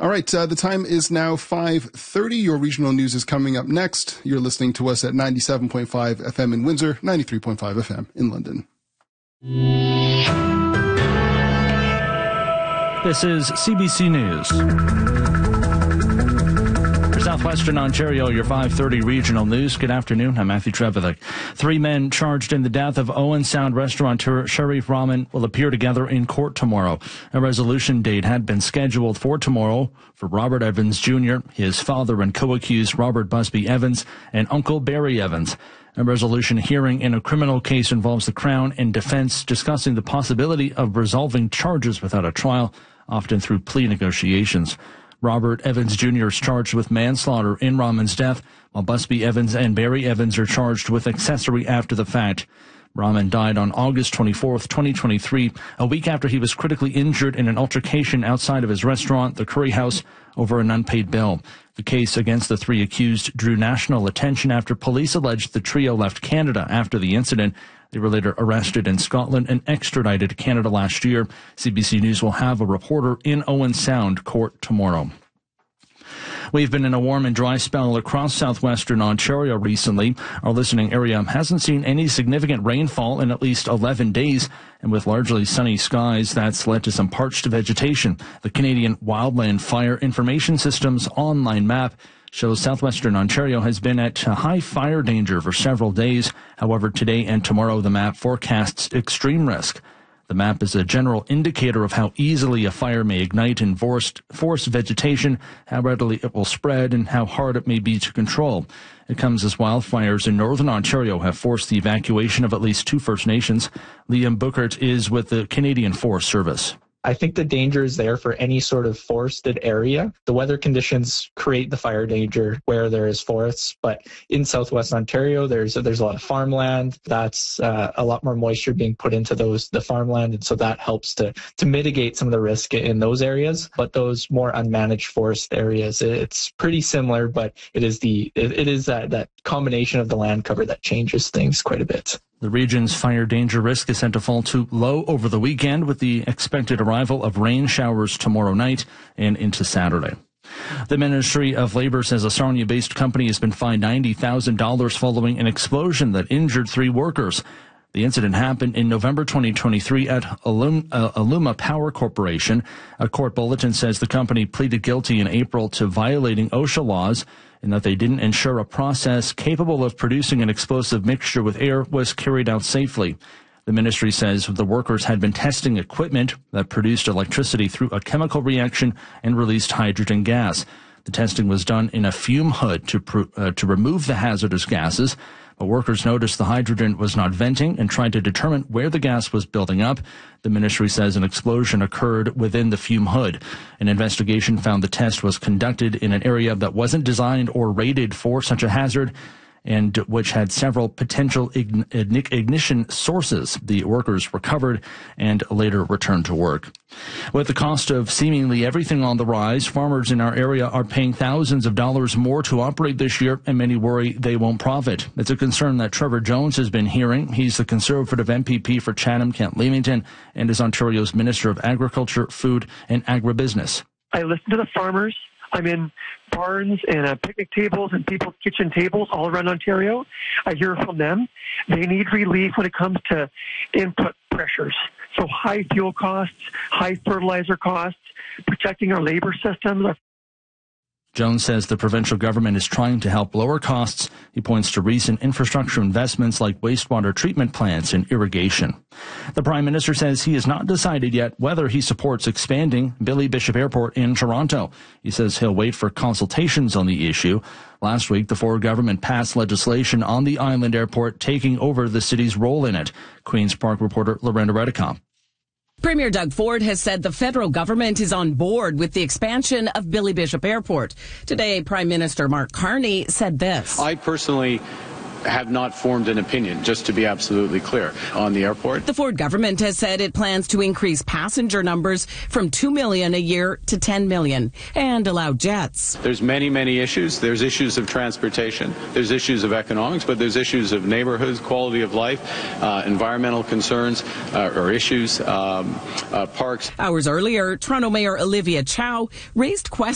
All right, the time is now 5:30. Your regional news is coming up next. You're listening to us at 97.5 FM in Windsor, 93.5 FM in London. This is CBC News. For Southwestern Ontario, your 5:30 regional news. Good afternoon. I'm Matthew Trevithick. 3 men charged in the death of Owen Sound restaurateur Sharif Rahman will appear together in court tomorrow. A resolution date had been scheduled for tomorrow for Robert Evans Jr., his father and co-accused Robert Busby Evans, and Uncle Barry Evans. A resolution hearing in a criminal case involves the Crown and defense discussing the possibility of resolving charges without a trial, often through plea negotiations. Robert Evans Jr. is charged with manslaughter in Rahman's death, while Busby Evans and Barry Evans are charged with accessory after the fact. Rahman died on August 24th, 2023, a week after he was critically injured in an altercation outside of his restaurant, the Curry House, over an unpaid bill. The case against the 3 accused drew national attention after police alleged the trio left Canada after the incident. They were later arrested in Scotland and extradited to Canada last year. CBC News will have a reporter in Owen Sound court tomorrow. We've been in a warm and dry spell across southwestern Ontario recently. Our listening area hasn't seen any significant rainfall in at least 11 days, and with largely sunny skies, that's led to some parched vegetation. The Canadian Wildland Fire Information System's online map shows southwestern Ontario has been at high fire danger for several days. However, today and tomorrow, the map forecasts extreme risk. The map is a general indicator of how easily a fire may ignite and force vegetation, how readily it will spread, and how hard it may be to control. It comes as wildfires in northern Ontario have forced the evacuation of at least 2 First Nations. Liam Bookert is with the Canadian Forest Service. I think the danger is there for any sort of forested area. The weather conditions create the fire danger where there is forests, but in southwest Ontario, there's a lot of farmland. That's a lot more moisture being put into the farmland, and so that helps to mitigate some of the risk in those areas. But those more unmanaged forest areas, it's pretty similar, but it is that combination of the land cover that changes things quite a bit. The region's fire danger risk is set to fall to low over the weekend, with the expected arrival of rain showers tomorrow night and into Saturday. The Ministry of Labour says a Sarnia-based company has been fined $90,000 following an explosion that injured 3 workers. The incident happened in November 2023 at Aluma Power Corporation. A court bulletin says the company pleaded guilty in April to violating OSHA laws and that they didn't ensure a process capable of producing an explosive mixture with air was carried out safely. The ministry says the workers had been testing equipment that produced electricity through a chemical reaction and released hydrogen gas. The testing was done in a fume hood to remove the hazardous gases. But workers noticed the hydrogen was not venting and tried to determine where the gas was building up. The ministry says an explosion occurred within the fume hood. An investigation found the test was conducted in an area that wasn't designed or rated for such a hazard, and which had several potential ignition sources. The workers recovered and later returned to work. With the cost of seemingly everything on the rise, farmers in our area are paying thousands of dollars more to operate this year, and many worry they won't profit. It's a concern that Trevor Jones has been hearing. He's the Conservative MPP for Chatham-Kent-Leamington and is Ontario's Minister of Agriculture, Food and Agribusiness. I listen to the farmers. I'm in barns and picnic tables and people's kitchen tables all around Ontario. I hear from them. They need relief when it comes to input pressures. So high fuel costs, high fertilizer costs, protecting our labor systems. Jones says the provincial government is trying to help lower costs. He points to recent infrastructure investments like wastewater treatment plants and irrigation. The Prime Minister says he has not decided yet whether he supports expanding Billy Bishop Airport in Toronto. He says he'll wait for consultations on the issue. Last week, the Ford government passed legislation on the island airport taking over the city's role in it. Queen's Park reporter Lorenda Redicom. Premier Doug Ford has said the federal government is on board with the expansion of Billy Bishop Airport. Today, Prime Minister Mark Carney said this. I personally have not formed an opinion, just to be absolutely clear, on the airport. The Ford government has said it plans to increase passenger numbers from 2 million a year to 10 million and allow jets. There's many issues. There's issues of transportation. There's issues of economics, but there's issues of neighborhoods, quality of life, environmental concerns or issues, parks. Hours earlier, Toronto Mayor Olivia Chow raised questions